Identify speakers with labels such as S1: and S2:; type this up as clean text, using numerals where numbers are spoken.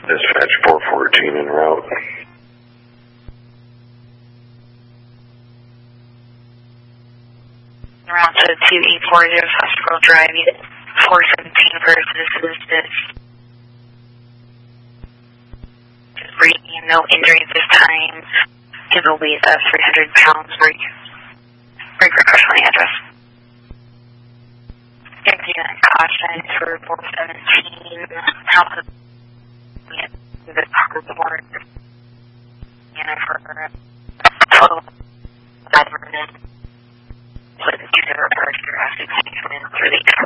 S1: Dispatch 414 en route.
S2: Route to 2840 Hospital Drive, 417 versus this. Just breathing, no injuries this time. Give a weight of 300 pounds. Break request on the address. Incident caution for 417. House of the report. And for total 5 minutes. With user report, you're asking to come in through the